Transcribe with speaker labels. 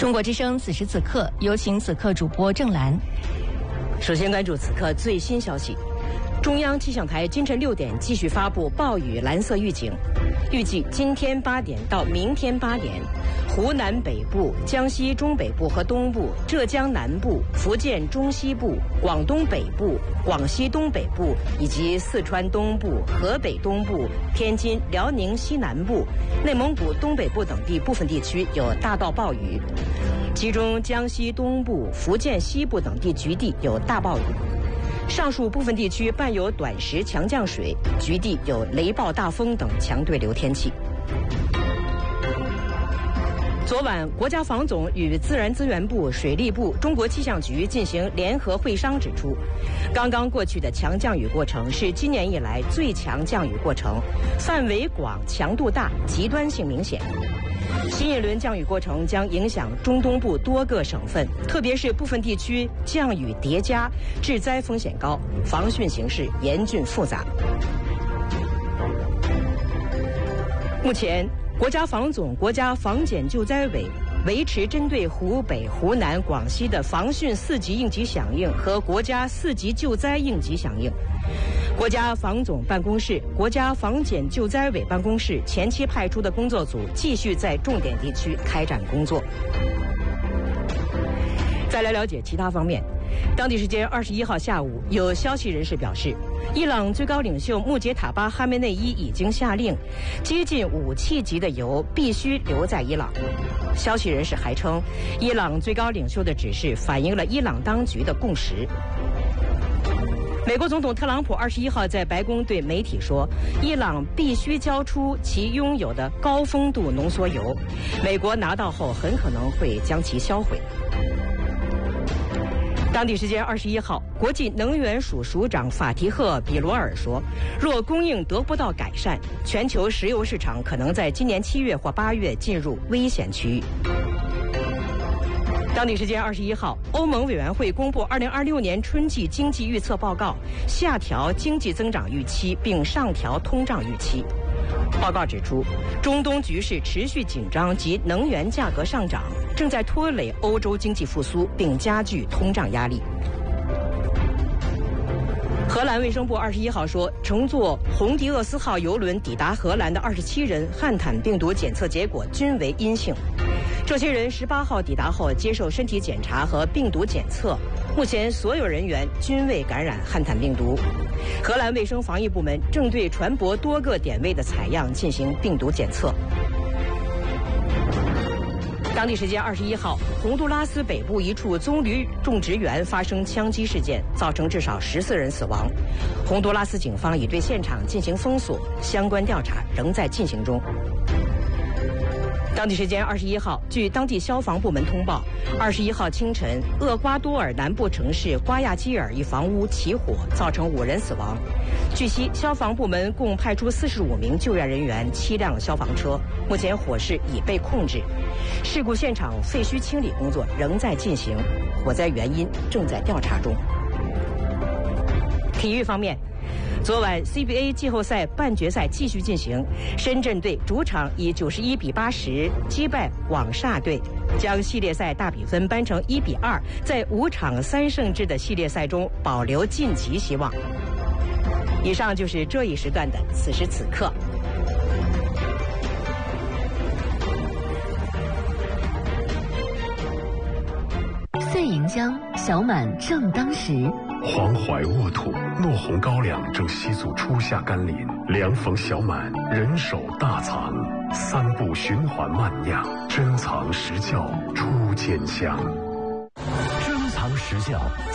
Speaker 1: 中国之声此时此刻，有请此刻主播郑兰。
Speaker 2: 首先关注此刻最新消息。中央气象台今晨6点继续发布暴雨蓝色预警，预计今天8点到明天8点，湖南北部、江西中北部和东部、浙江南部、福建中西部、广东北部、广西东北部以及四川东部、河北东部、天津、辽宁西南部、内蒙古东北部等地部分地区有大到暴雨，其中江西东部、福建西部等地局地有大暴雨。上述部分地区伴有短时强降水，局地有雷暴大风等强对流天气。昨晚，国家防总与自然资源部、水利部、中国气象局进行联合会商，指出，刚刚过去的强降雨过程是今年以来最强降雨过程，范围广、强度大、极端性明显。新一轮降雨过程将影响中东部多个省份，特别是部分地区降雨叠加，致灾风险高，防汛形势严峻复杂。目前，国家防总、国家防检救灾委维持针对湖北、湖南、广西的防汛4级应急响应和国家4级救灾应急响应。国家防总办公室、国家防检救灾委办公室前期派出的工作组继续在重点地区开展工作。再来了解其他方面。当地时间21号下午，有消息人士表示，伊朗最高领袖穆杰塔巴·哈梅内伊已经下令，接近武器级的油必须留在伊朗。消息人士还称，伊朗最高领袖的指示反映了伊朗当局的共识。美国总统特朗普21号在白宫对媒体说，伊朗必须交出其拥有的高丰度浓缩铀，美国拿到后很可能会将其销毁。当地时间21号，国际能源署署长法提赫·比罗尔说，若供应得不到改善，全球石油市场可能在今年7月或8月进入危险区域。当地时间21号，欧盟委员会公布2026年春季经济预测报告，下调经济增长预期并上调通胀预期。报告指出，中东局势持续紧张及能源价格上涨，正在拖累欧洲经济复苏并加剧通胀压力。荷兰卫生部21号说，乘坐红迪厄斯号邮轮抵达荷兰的27人汉坦病毒检测结果均为阴性。这些人18号抵达后接受身体检查和病毒检测，目前所有人员均未感染汉坦病毒。荷兰卫生防疫部门正对船舶多个点位的采样进行病毒检测。当地时间21号，洪都拉斯北部一处棕榈种植园发生枪击事件，造成至少14人死亡。洪都拉斯警方已对现场进行封锁，相关调查仍在进行中。当地时间21号，据当地消防部门通报，21号清晨，厄瓜多尔南部城市瓜亚基尔一房屋起火，造成5人死亡。据悉，消防部门共派出45名救援人员、7辆消防车，目前火势已被控制。事故现场废墟清理工作仍在进行，火灾原因正在调查中。体育方面，昨晚 CBA 季后赛半决赛继续进行，深圳队主场以91比80击败广厦队，将系列赛大比分扳成1比2，在5场3胜制的系列赛中保留晋级希望。以上就是这一时段的此时此刻。
Speaker 1: 岁迎江，小满正当时。
Speaker 3: 黄淮沃土，糯红高粱正西祖初夏甘霖，凉逢小满，人手大藏，3步循环慢酿，珍藏实窖出坚香。珍藏实窖。